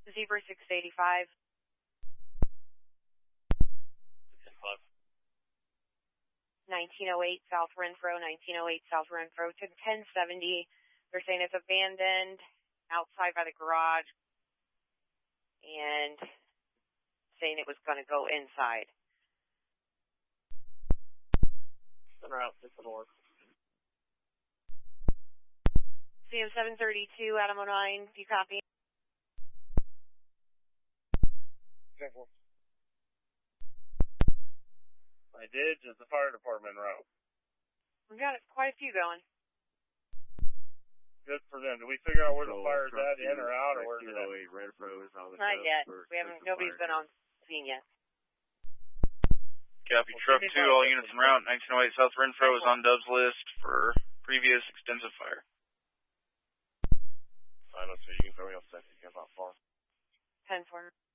Zebra 685. 1908 South Renfro, 1908 South Renfro to 1070. They're saying it's abandoned outside by the garage and saying it was going to go inside. Center out 6 north. CM 732, Adam 09, do you copy? Simple. I did, just the fire department route. We've got quite a few going. Good for them. Did we figure out where the fire's at, in or out, or where's it at? Not yet. Nobody's been on scene yet. Copy. Truck 2, all units en route. 1908 South Renfro is on Dub's list for previous extensive fire. I don't see. You can throw me off second. You're not far. 10-4.